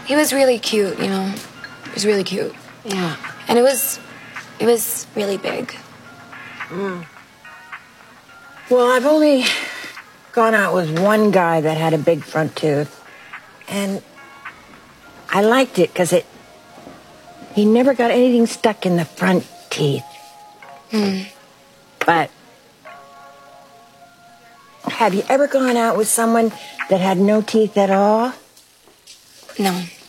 He was really cute, you know. He was really cute. Yeah. And it was really big. Mm. Well, I've only gone out with one guy that had a big front tooth. And I liked it because he never got anything stuck in the front teeth. But have you ever gone out with someone that had no teeth at all? No.